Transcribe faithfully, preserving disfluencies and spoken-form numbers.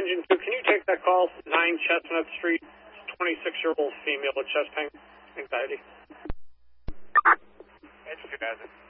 Engine two, can you take that call? nine Chestnut Street, twenty-six-year-old female with chest pain, anxiety. Engine two, has it.